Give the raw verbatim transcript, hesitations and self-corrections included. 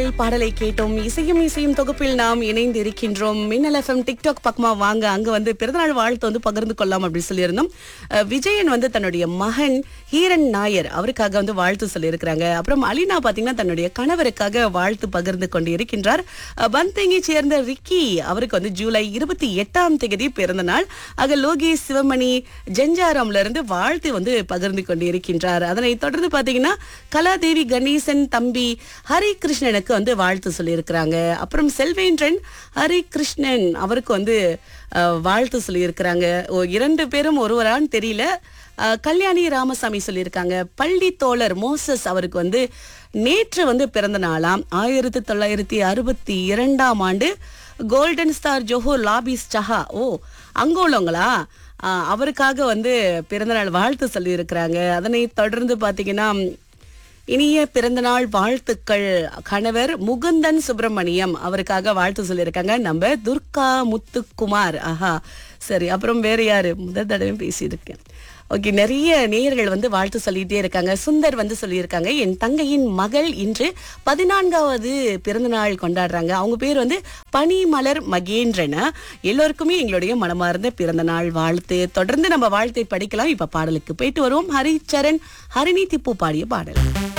பாடல் பாடலை கேட்டோம். இசையும் இசையும் தொகுப்பில் நாம் இணைந்து இருக்கின்றோம். மின்னல் எஃப்எம் டிக்டாக் பக்கமா வாங்க, அங்க வந்து பிறந்தநாள் வாழ்த்து வந்து பகிர்ந்து கொள்ளலாம் அப்படின்னு சொல்லியிருந்தோம். அஹ், விஜயன் வந்து தன்னுடைய மகன் ஹீரன் நாயர் அவருக்காக வந்து வாழ்த்து சொல்லியிருக்கிறாங்க. அப்புறம் அலினா பாத்தீங்கன்னா தன்னுடைய கணவருக்காக வாழ்த்து பகிர்ந்து கொண்டு இருக்கின்றார். அஹ், பந்தங்கி சேர்ந்த ரிக்கி அவருக்கு வந்து ஜூலை இருபத்தி எட்டாம் தேதி பிறந்த நாள். ஆக லோகேஷ் சிவமணி ஜெஞ்சாரம்ல இருந்து வாழ்த்து வந்து பகிர்ந்து கொண்டு இருக்கின்றார். அதனை தொடர்ந்து பாத்தீங்கன்னா கலாதேவி கணேசன் தம்பி ஹரி கிருஷ்ணனுக்கு வந்து வாழ்த்து சொல்லியிருக்கிறாங்க. அப்புறம் செல்வேந்திரன் ஹரி கிருஷ்ணன் அவருக்கு வந்து அஹ், வாழ்த்து சொல்லியிருக்கிறாங்க. ஓ, இரண்டு பேரும் ஒருவரான்னு தெரியல. அஹ், கல்யாணி ராமசாமி சொல்லியிருக்காங்க. பள்ளி தோழர் மோசஸ் அவருக்கு வந்து நேற்று வந்து பிறந்த நாளாம். ஆயிரத்தி தொள்ளாயிரத்தி அறுபத்தி இரண்டாம் ஆண்டு கோல்டன் ஸ்டார் ஜோஹர் லாபிஸ் சஹா ஓ அங்க உள்ளவங்களா அஹ், அவருக்காக வந்து பிறந்தநாள் வாழ்த்து சொல்லியிருக்கிறாங்க. அதனை தொடர்ந்து பாத்தீங்கன்னா இனிய பிறந்தநாள் வாழ்த்துக்கள் கணவர் முகுந்தன் சுப்பிரமணியம் அவருக்காக வாழ்த்து சொல்லியிருக்காங்க நம்ம துர்கா முத்துக்குமார். ஆஹா சரி. அப்புறம் வேற யாரு முதல் தடவை பேசியிருக்கேன். ஓகே, நிறைய நேயர்கள் வந்து வாழ்த்து சொல்லிட்டே இருக்காங்க. சுந்தர் வந்து சொல்லியிருக்காங்க, என் தங்கையின் மகள் இன்று பதினான்காவது பிறந்தநாள் கொண்டாடுறாங்க. அவங்க பேர் வந்து பனிமலர் மகேந்திரன். எல்லோருக்குமே எங்களுடைய மனமார்ந்த பிறந்தநாள் வாழ்த்து. தொடர்ந்து நம்ம வாழ்த்தை படிக்கலாம். இப்ப பாடலுக்கு போயிட்டு வருவோம். ஹரிச்சரண் ஹரிணி திப்பு பாடிய பாடல்.